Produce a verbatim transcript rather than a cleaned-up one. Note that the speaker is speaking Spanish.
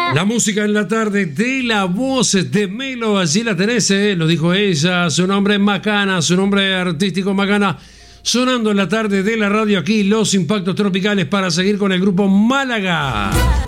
La música en la tarde de la voz de Melo, allí la tenés, ¿eh? Lo dijo ella, su nombre es Macana, su nombre artístico Macana, sonando en la tarde de la radio aquí, Los Impactos Tropicales, para seguir con el grupo Málaga.